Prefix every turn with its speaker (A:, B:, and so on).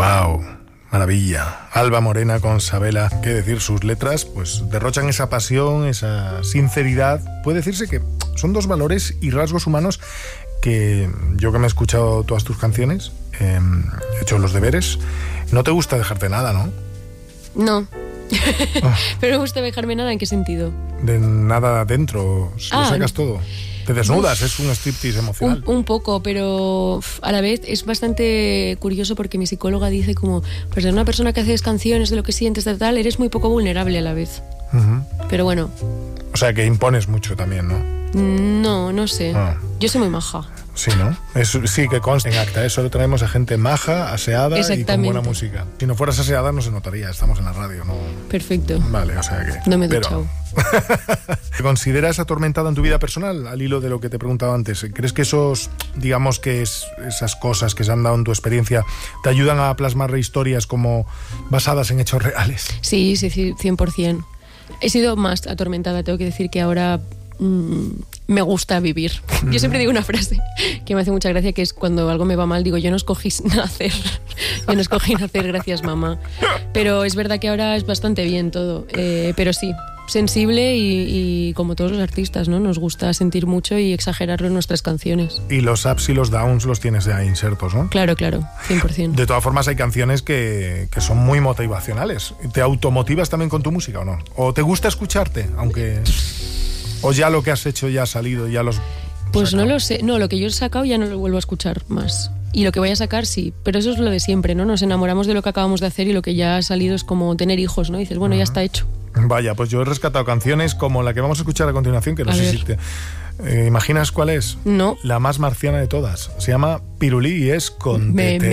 A: Wow, maravilla. Alba Morena con Sabela, qué decir, sus letras pues derrochan esa pasión, esa sinceridad. Puede decirse que son dos valores y rasgos humanos que yo, que me he escuchado todas tus canciones, he hecho los deberes, no te gusta dejarte nada, ¿no?
B: No. Pero me gusta dejarme nada, ¿en qué sentido?
A: De nada adentro, lo sacas todo. Te desnudas, es un striptease emocional.
B: Un poco, pero a la vez es bastante curioso porque mi psicóloga dice como, pues de una persona que haces canciones de lo que sientes, de tal, eres muy poco vulnerable a la vez. Pero bueno.
A: O sea que impones mucho también, ¿no?
B: No sé. Yo soy muy maja.
A: Sí, ¿no? Sí, que consta en acta. Solo traemos a gente maja, aseada y con buena música. Si no fueras aseada no se notaría, estamos en la radio, ¿no?
B: Perfecto.
A: Vale, o sea que...
B: No me he duchado.
A: ¿Te consideras atormentada en tu vida personal? Al hilo de lo que te he preguntado antes, ¿crees que esas cosas que se han dado en tu experiencia te ayudan a plasmar historias como basadas en hechos reales?
B: Sí, 100%. He sido más atormentada, tengo que decir que ahora... me gusta vivir. Yo siempre digo una frase que me hace mucha gracia, que es cuando algo me va mal, digo, yo no escogí nacer, gracias mamá. Pero es verdad que ahora es bastante bien todo, pero sí, sensible y como todos los artistas, ¿no? Nos gusta sentir mucho y exagerarlo en nuestras canciones. Y los ups y los downs los tienes ya insertos, ¿no? Claro, 100%. De todas formas, hay canciones que son muy motivacionales. ¿Te automotivas también con tu música o no? ¿O te gusta escucharte, aunque... ¿O ya lo que has hecho ya ha salido, ya los... Pues sacado? No lo sé, no, lo que yo he sacado ya no lo vuelvo a escuchar más. Y lo que voy a sacar sí, pero eso es lo de siempre, ¿no? Nos enamoramos de lo que acabamos de hacer y lo que ya ha salido es como tener hijos, ¿no? Y dices, bueno, ya está hecho. Vaya, pues yo he rescatado canciones como la que vamos a escuchar a continuación, que no sé si te... ¿Imaginas cuál es? No. La más marciana de todas. Se llama Pirulí y es con Tete.